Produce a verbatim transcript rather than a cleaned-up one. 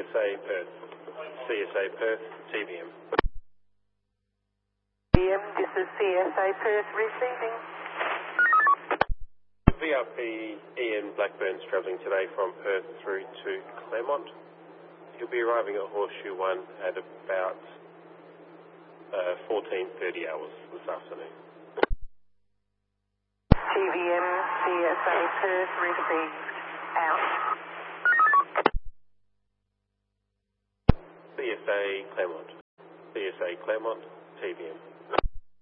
S A Perth. C S A Perth, T V M. T V M, this is C S A Perth receiving. V R P Ian Blackburn's travelling today from Perth through to Claremont. He'll be arriving at Horseshoe One at about uh, fourteen thirty hours this afternoon. T V M, C S A Perth received. Out. C S A Claremont. C S A Claremont, T V M.